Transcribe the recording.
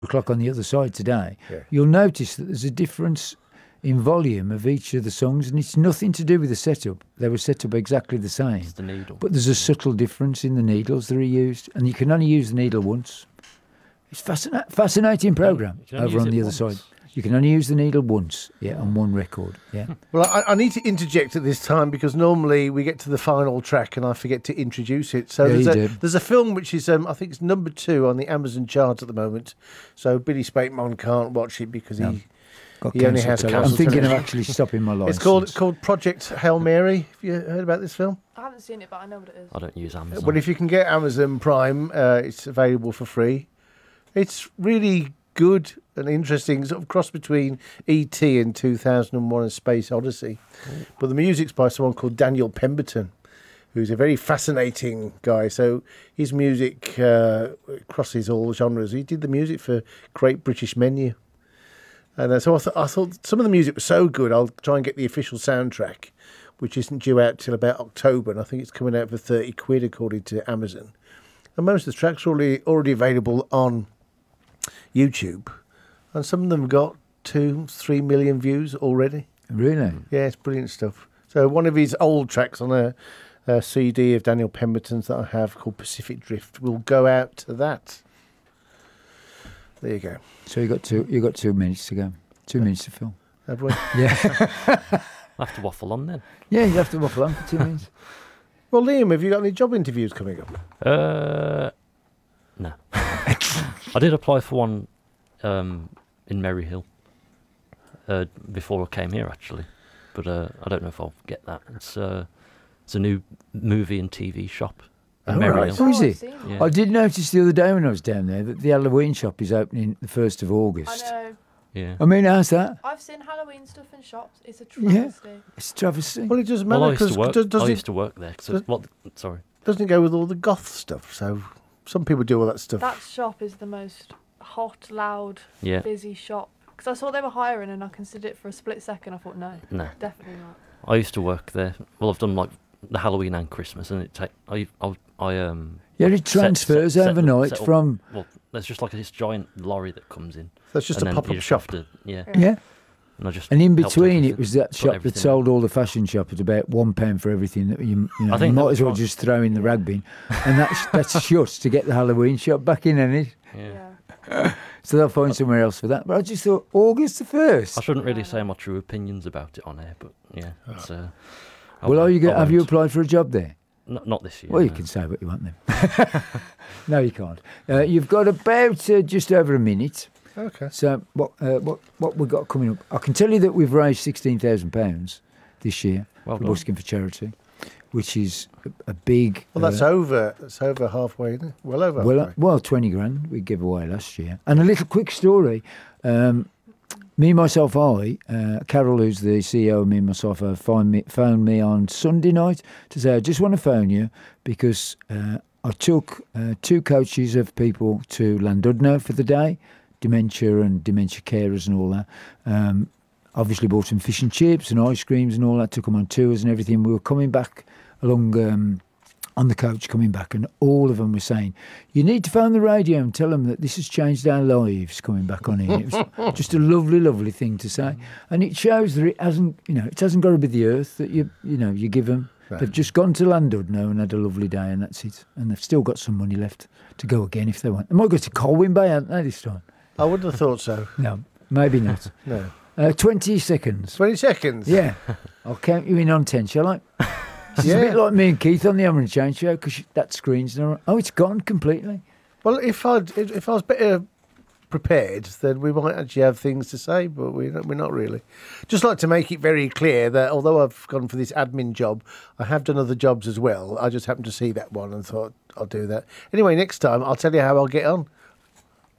o'clock on the other side today, Yeah. you'll notice that there's a difference in volume of each of the songs, and it's nothing to do with the setup. They were set up exactly the same. It's the needle. But there's a subtle difference in the needles that are used, and you can only use the needle once. It's fascinating program You can only over use on it the other once. side. You can only use the needle once, on one record, Well, I need to interject at this time because normally we get to the final track and I forget to introduce it. So Yeah, you do. there's a film which is, I think it's number 2 on the Amazon chart at the moment. So Billy Spatemon can't watch it because he only has I'm cancelled thinking of television. actually stopping my license. It's called Project Hail Mary. Have you heard about this film? I haven't seen it, but I know what it is. I don't use Amazon. Well, if you can get Amazon Prime, it's available for free. It's really good and interesting, sort of cross between E.T. and 2001: A Space Odyssey. But the music's by someone called Daniel Pemberton, who's a very fascinating guy. So his music crosses all genres. He did the music for Great British Menu. And so I thought some of the music was so good, I'll try and get the official soundtrack, which isn't due out till about October, and I think it's coming out for 30 quid according to Amazon. And most of the tracks are already available on YouTube, and some of them got 2-3 million views already. Really? Yeah, it's brilliant stuff. So one of his old tracks on a CD of Daniel Pemberton's that I have called Pacific Drift will go out to that. There you go. So you got 2 minutes to go. 2 minutes to film. Have we? Yeah. I'll have to waffle on then. Yeah, you have to waffle on for 2 minutes. Well, Liam, have you got any job interviews coming up? No. I did apply for one in Merry Hill before I came here, actually. But I don't know if I'll get that. It's a new movie and TV shop in Oh, Merry right. Hill. Oh, is I've it? seen it. Yeah. I did notice the other day when I was down there that the Halloween shop is opening the 1st of I August. know. Yeah. I mean, how's that? I've seen Halloween stuff in shops. It's a Yeah. travesty. It's a travesty. Well, it doesn't Well, I matter used to work. because I used to work there. Sorry. doesn't it go with all the goth stuff? So some people do all that stuff. That shop is the most hot, loud, Yeah. busy shop. Because I saw they were hiring and I considered it for a split second. I thought, no, No. definitely not. I used to work there. Well, I've done like the Halloween and Christmas, and Yeah, it transfers set overnight up- from... Well, there's just like this giant lorry that comes in. That's just and a then pop-up you just shop. have to- yeah. Yeah. And I just And in helped between, everything, it was that put shop that everything sold all the fashion shop at about £1 for everything that you know. I think You that might was as well right. just throw in the rag bin, and that's shut to get the Halloween shop back in, isn't it? Yeah. So they'll find somewhere else for that. But I just thought August the 1st. I shouldn't really say my true opinions about it on air, but yeah. It's, I Well, won't- I have you won't. applied for a job there? Not this year. Well, you no. can say what you want then. No, you can't. You've got about just over a minute. Okay. So what we've got coming up? I can tell you that we've raised £16,000 this year Well for done. Busking for Charity, which is a big. Well, that's over. That's over halfway. Isn't it? Well over halfway. Well, 20 grand we gave away last year. And a little quick story. Me, myself, Carol, who's the CEO of Me, Myself, phoned me on Sunday night to say, I just want to phone you because I took 2 coaches of people to Llandudno for the day, dementia and dementia carers and all that. Obviously bought some fish and chips and ice creams and all that, took them on tours and everything. We were coming back along on the coach coming back, and all of them were saying, you need to phone the radio and tell them that this has changed our lives coming back on here. It was just a lovely, lovely thing to say. And it shows that it hasn't got to be the earth that you give them. Right. They've just gone to Llandudno and had a lovely day, and that's it. And they've still got some money left to go again if they want. They might go to Colwyn Bay, haven't they, this time? I wouldn't have thought so. No, maybe not. No. 20 seconds. 20 seconds. Yeah. I'll count you in on 10, shall I? It's a bit like me and Keith on the Hammer and Chain show because that screen's not. Oh, it's gone completely. Well, if I was better prepared, then we might actually have things to say, but we're not really. Just like to make it very clear that although I've gone for this admin job, I have done other jobs as well. I just happened to see that one and thought I'll do that. Anyway, next time I'll tell you how I'll get on.